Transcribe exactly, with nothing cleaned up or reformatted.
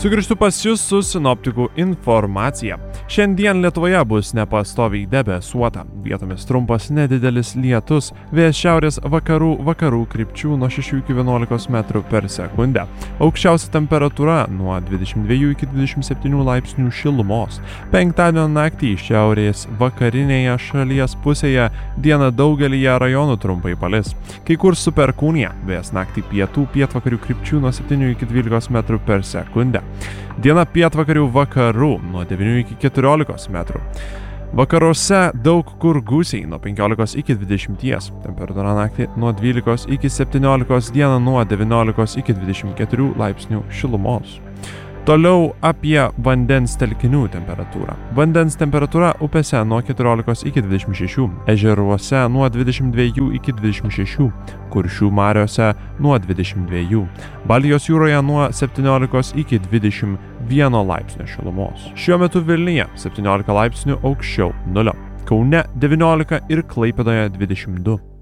Sugrįžtu pas jūs su sinoptikų informacija. Šiandien Lietuvoje bus nepastoviai debesuota. Vietomis trumpas nedidelis lietus, vėjas šiaurės vakarų vakarų krypčių nuo šešių iki vienuolikos metrų per sekundę. Aukščiausia temperatūra nuo dvidešimt dviejų iki dvidešimt septynių laipsnių šilumos. Penktadienio naktį šiaurės vakarinėje šalies pusėje dieną daugelyje rajonų trumpai palis. Kai kur su perkūnija, vėjas naktį pietų pietvakarių krypčių nuo septynių iki dvylikos metrų per sekundę. Diena pietvakarių vakarų nuo devynių iki keturiolikos metrų. Vakaruose daug kur gūsiai nuo penkiolikos iki dvidešimties. Temperatūra naktį nuo dvylikos iki septyniolikos, dieną nuo devyniolikos iki dvidešimt keturių laipsnių šilumos. Toliau apie vandens telkinių temperatūrą. Vandens temperatūra upėse nuo keturiolikos iki dvidešimt šešių, ežeruose nuo dvidešimt dviejų iki dvidešimt šešių, Kuršių mariose nuo dvidešimt dviejų, Baltijos jūroje nuo septyniolikos iki dvidešimt vieno laipsnio šilumos. Šiuo metu Vilniuje septyniolika laipsnių aukščiau nulio, Kaune devyniolika ir Klaipėdoje dvidešimt du.